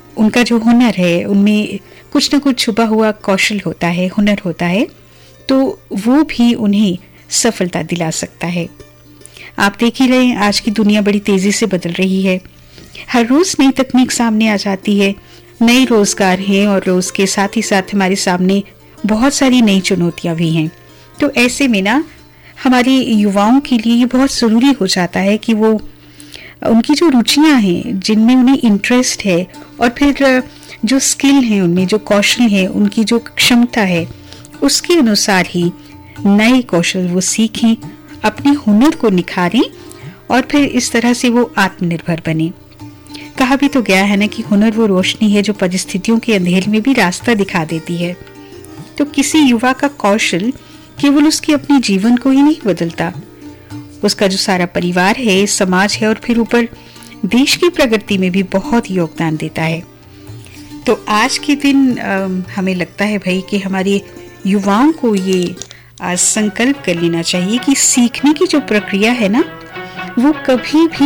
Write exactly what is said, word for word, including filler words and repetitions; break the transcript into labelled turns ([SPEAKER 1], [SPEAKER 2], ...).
[SPEAKER 1] उनका जो हुनर है उनमें कुछ ना कुछ छुपा हुआ कौशल होता है, हुनर होता है, तो वो भी उन्हें सफलता दिला सकता है। आप देख ही रहे हैं आज की दुनिया बड़ी तेजी से बदल रही है, हर रोज नई तकनीक सामने आ जाती है, नए रोजगार हैं और रोज के साथ ही साथ हमारे सामने बहुत सारी नई चुनौतियां भी हैं। तो ऐसे में ना हमारे युवाओं के लिए ये बहुत ज़रूरी हो जाता है कि वो उनकी जो रुचियां हैं, जिनमें उन्हें इंटरेस्ट है, और फिर जो स्किल है उनमें, जो कौशल है, उनकी जो क्षमता है, उसके अनुसार ही नए कौशल वो सीखें, अपने हुनर को निखारें और फिर इस तरह से वो आत्मनिर्भर बने। कहा भी तो गया है ना कि हुनर वो रोशनी है जो परिस्थितियों के अंधेरे में भी रास्ता दिखा देती है। तो किसी युवा का कौशल केवल उसके अपने जीवन को ही नहीं बदलता, उसका जो सारा परिवार है, समाज है और फिर ऊपर देश की प्रगति में भी बहुत योगदान देता है। तो आज के दिन आ, हमें लगता है भाई कि हमारे युवाओं को ये आज संकल्प कर लेना चाहिए कि सीखने की जो प्रक्रिया है ना, वो कभी भी